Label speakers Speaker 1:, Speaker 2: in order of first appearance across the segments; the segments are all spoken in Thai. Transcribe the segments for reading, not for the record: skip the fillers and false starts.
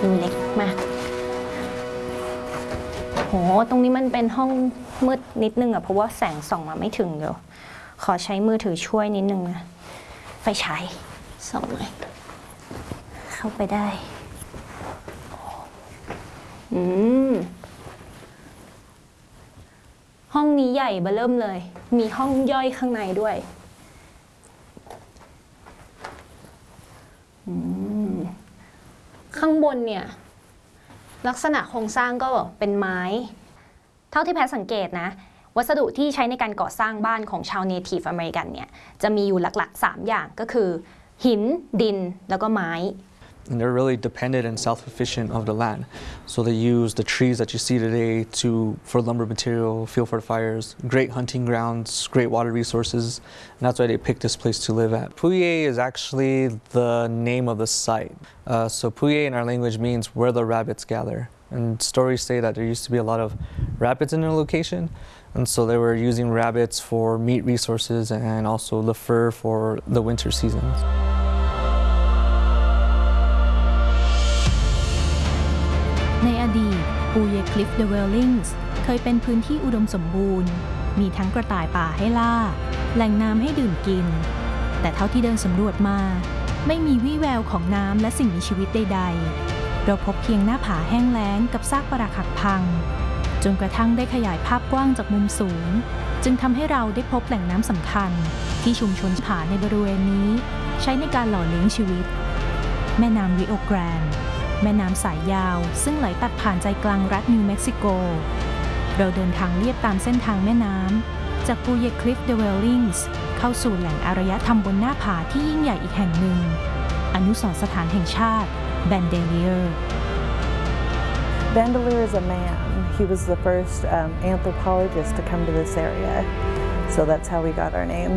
Speaker 1: ดูเล็กมากโหตรงนี้มันเป็นห้องมืดนิดนึงอะเพราะว่าแสงส่องมาไม่ถึงเดี๋ยวขอใช้มือถือช่วยนิดนึงนะไฟฉายส่องหน่อยเข้าไปได้ห้องนี้ใหญ่เบ้อเริ่มเลยมีห้องย่อยข้างในด้วยข้างบนเนี่ยลักษณะโครงสร้างก็เป็นไม้เท่าที่แพทสังเกตนะวัสดุที่ใช้ในการก่อสร้างบ้านของชาวเนทีฟอเมริกันเนี่ยจะมีอยู่หลักๆ3อย่างก็คือหินดินแล้วก็ไม้
Speaker 2: And they're really dependent and self-sufficient of the land. So they use the trees that you see today for lumber material, fuel for fires, great hunting grounds, great water resources. And that's why they picked this place to live at. Puye is actually the name of the site. So Puye in our language means where the rabbits gather. And stories say that there used to be a lot of rabbits in the location. And so they were using rabbits for meat resources and also the fur for the winter seasons.
Speaker 3: ในอดีตปูเยคลิฟเดเวลลิงส์เคยเป็นพื้นที่อุดมสมบูรณ์มีทั้งกระต่ายป่าให้ล่าแหล่งน้ำให้ดื่มกินแต่เท่าที่เดินสำรวจมาไม่มีวี่แววของน้ำและสิ่งมีชีวิตใดๆเราพบเพียงหน้าผาแห้งแล้งกับซากปรักหักพังจนกระทั่งได้ขยายภาพกว้างจากมุมสูงจึงทำให้เราได้พบแหล่งน้ำสำคัญที่ชุมชนผาในบริเวณนี้ใช้ในการหล่อเลี้ยงชีวิตแม่น้ำริโอแกรนด์แม่น้ำสายยาวซึ่งไหลตัดผ่านใจกลางรัฐนิวเม็กซิโกเราเดินทางเลียบตามเส้นทางแม่น้ำจากปูเยคลิฟเดเวลลิงส์เข้าสู่แหล่งอารยธรรมบนหน้าผาที่ยิ่งใหญ่อีกแห่งหนึ่งอนุสรณ์สถานแห่งชาติแบนเดเลียร์
Speaker 4: Bandelier is a man. He was the first anthropologist to come to this area. So that's how we got our name.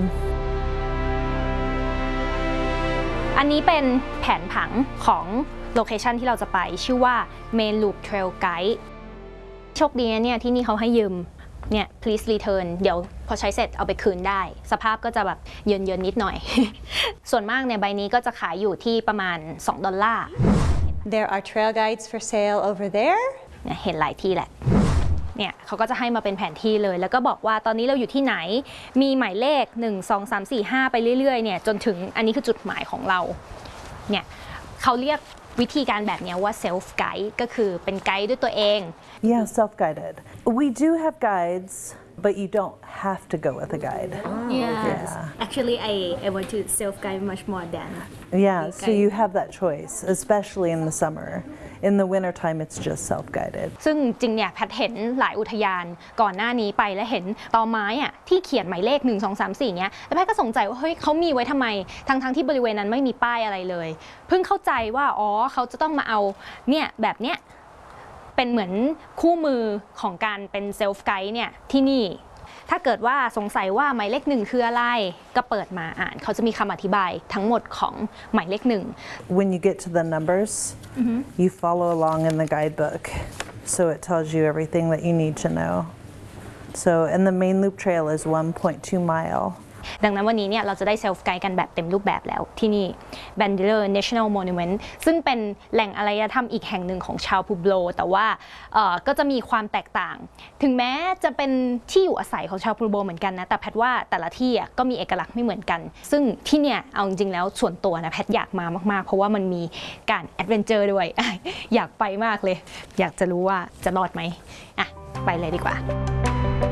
Speaker 1: อันนี้เป็นแผนผังของโลเคชันที่เราจะไปชื่อว่า Main Loop Trail Guide โชคดีนะเนี่ยที่นี่เขาให้ยืมเนี่ย please return เดี๋ยวพอใช้เสร็จเอาไปคืนได้สภาพก็จะแบบเยินๆนิดหน่อย ส่วนมากเนี่ยใบนี้ก็จะขายอยู่ที่ประมาณ$2
Speaker 5: There are trail guides for sale over there.
Speaker 1: เห็นหลายที่แหละเนี่ยเขาก็จะให้มาเป็นแผนที่เลยแล้วก็บอกว่าตอนนี้เราอยู่ที่ไหนมีหมายเลข1 2 3 4 5ไปเรื่อยๆเนี่ยจนถึงอันนี้คือจุดหมายของเราเนี่ยเขาเรียกวิธีการแบบนี้ว่า self guide ก็คือเป็นไกด์ด้วยตัวเอง
Speaker 4: Yeah, self-guided. We do have guides, but you don't have to go with a guide.
Speaker 1: Yes. Actually, I want to self guide much more than.
Speaker 4: Yeah, so you have that choice, especially in the summer. In the wintertime, it's just self-guided.
Speaker 1: ซึ่งจริงเนี่ยแพทเห็นหลายอุทยานก่อนหน้านี้ไปและเห็นตอไม้อะที่เขียนหมายเลข1 2 3 4เนี้ยแล้วแพทก็สงสัยว่าเฮ้ยเขามีไว้ทำไมทั้งที่บริเวณนั้นไม่มีป้ายอะไรเลยเพิ่งเข้าใจว่าอ๋อเขาจะต้องมาเอาเนี่ยแบบเนี้ยเป็นเหมือนคู่มือของการเป็นเซลฟ์ไกด์เนี่ยที่นี่ถ้าเกิดว่าสงสัยว่าหมายเลข1คืออะไรก็เปิดมาอ่านเขาจะมีคำอธิบายทั้งหมดของหมายเลข1
Speaker 4: When you get to the numbers, you follow along in the guidebook, so it tells you everything that you need to know. So, and the main loop trail is 1.2 mile.
Speaker 1: ดังนั้นวันนี้เนี่ยเราจะได้เซลฟ์ไกด์กันแบบเต็มรูปแบบแล้วที่นี่ Bandelier National Monument ซึ่งเป็นแหล่งอารยธรรมอีกแห่งหนึ่งของชาวพูโบลแต่ว่าก็จะมีความแตกต่างถึงแม้จะเป็นที่อยู่อาศัยของชาวพูโบลเหมือนกันนะแต่แพทว่าแต่ละที่ก็มีเอกลักษณ์ไม่เหมือนกันซึ่งที่เนี่ยเอาจริงๆแล้วส่วนตัวนะแพทอยากมามากๆเพราะว่ามันมีการแอดเวนเจอร์ด้วย อยากไปมากเลยอยากจะรู้ว่าจะรอดไหมอ่ะไปเลยดีกว่า